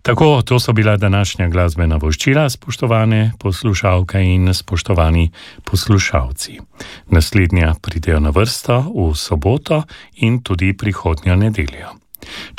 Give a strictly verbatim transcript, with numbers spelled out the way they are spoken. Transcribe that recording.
Tako, to so bila današnja glasbena voščila, spoštovane poslušalke in spoštovani poslušalci. Naslednja pridejo na vrsto v soboto in tudi prihodnjo nedeljo.